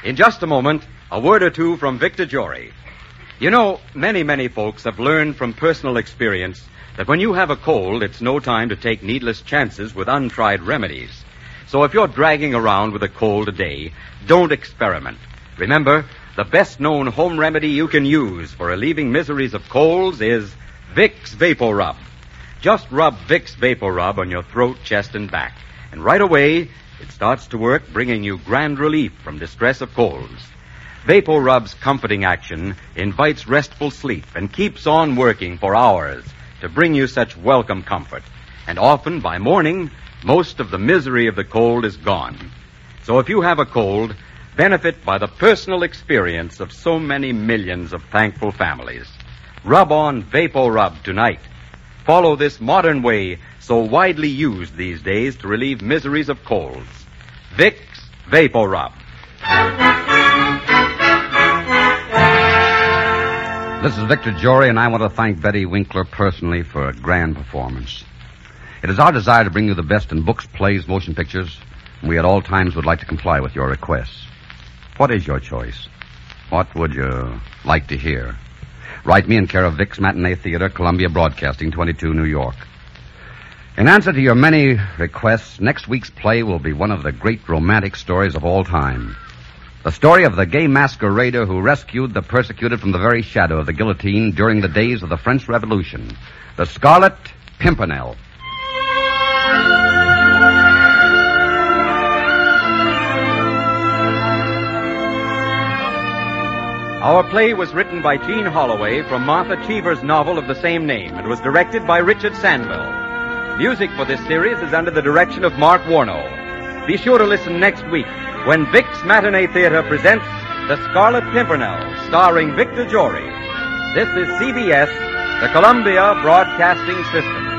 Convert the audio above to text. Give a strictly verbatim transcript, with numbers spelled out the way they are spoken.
In just a moment, a word or two from Victor Jory. You know, many, many folks have learned from personal experience that when you have a cold, it's no time to take needless chances with untried remedies. So if you're dragging around with a cold today, don't experiment. Remember, the best-known home remedy you can use for relieving miseries of colds is Vicks Vapor Rub. Just rub Vicks Vapor Rub on your throat, chest, and back. And right away, it starts to work, bringing you grand relief from distress of colds. Vapor Rub's comforting action invites restful sleep and keeps on working for hours to bring you such welcome comfort. And often, by morning, most of the misery of the cold is gone. So if you have a cold, benefit by the personal experience of so many millions of thankful families. Rub on Vapor Rub tonight. Follow this modern way so widely used these days to relieve miseries of colds. Vicks Vapor Rub. This is Victor Jory, and I want to thank Betty Winkler personally for a grand performance. It is our desire to bring you the best in books, plays, motion pictures, and we at all times would like to comply with your requests. What is your choice? What would you like to hear? Write me in care of Vicks Matinee Theater, Columbia Broadcasting, twenty-two, New York. In answer to your many requests, next week's play will be one of the great romantic stories of all time. The story of the gay masquerader who rescued the persecuted from the very shadow of the guillotine during the days of the French Revolution. The Scarlet Pimpernel. Our play was written by Jean Holloway from Martha Cheever's novel of the same name and was directed by Richard Sandville. Music for this series is under the direction of Mark Warnow. Be sure to listen next week when Vicks Matinee Theater presents The Scarlet Pimpernel, starring Victor Jory. This is C B S, the Columbia Broadcasting System.